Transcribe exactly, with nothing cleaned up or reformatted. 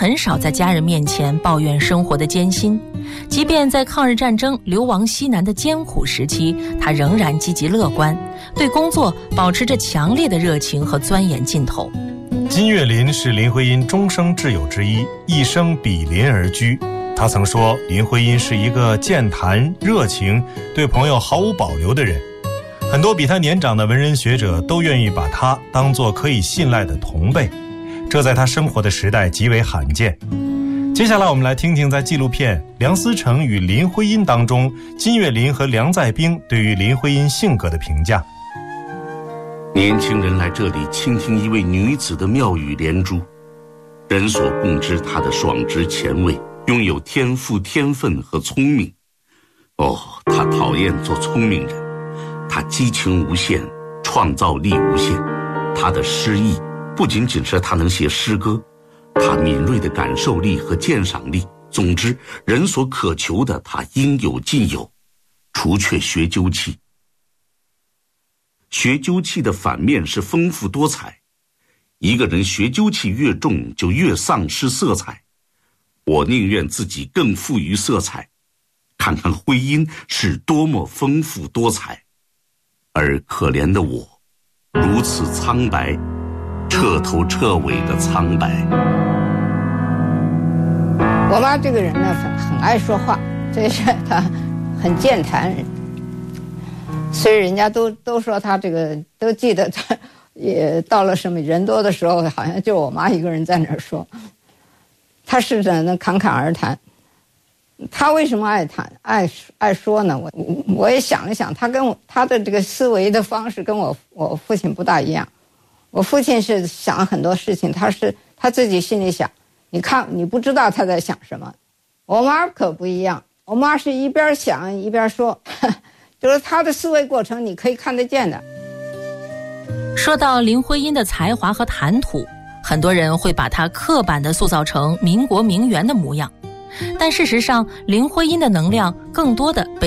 很少在家人面前抱怨生活的艰辛，即便在抗日战争流亡西南的艰苦时期，他仍然积极乐观，对工作保持着强烈的热情和钻研劲头。 金岳霖是林徽因终生挚友之一，一生比邻而居。他曾说，林徽因是一个健谈、热情、对朋友毫无保留的人。很多比他年长的文人学者都愿意把他当作可以信赖的同辈，这在他生活的时代极为罕见。接下来我们来听听在纪录片《梁思成与林徽因》当中，金岳霖和梁再冰对于林徽因性格的评价。 年轻人来这里倾听一位女子的妙语连珠，人所共知她的爽直前卫，拥有天赋天分和聪明。哦，她讨厌做聪明人，她激情无限，创造力无限。她的诗意不仅仅是她能写诗歌，她敏锐的感受力和鉴赏力，总之人所渴求的她应有尽有，除却学究气。学究气的反面是丰富多彩，一个人学究气越重，就越丧失色彩。我宁愿自己更富于色彩，看看徽因是多么丰富多彩，而可怜的我，如此苍白，彻头彻尾的苍白。 我妈这个人呢，很很爱说话，所以说她很健谈。所以人家都都说她这个都记得，她也到了什么人多的时候，好像就我妈一个人在那儿说。她是在那侃侃而谈。她为什么爱谈爱爱说呢？我我也想了想，她跟我她的这个思维的方式跟我我父亲不大一样。我父亲是想很多事情，他是他自己心里想，你看你不知道他在想什么。我妈可不一样，我妈是一边想一边说，就是她的思维过程你可以看得见的。 说到林徽因的才华和谈吐，很多人会把她刻板地塑造成民国名媛的模样，但事实上林徽因的能量更多的被